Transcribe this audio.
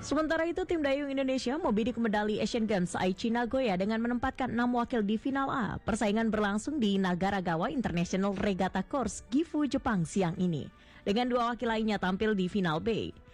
Sementara itu, tim dayung Indonesia mau bidik medali Asian Games Aichi Nagoya dengan menempatkan 6 wakil di final A. Persaingan berlangsung di Nagaragawa International Regatta Course, Gifu, Jepang siang ini. Dengan 2 wakil lainnya tampil di final B.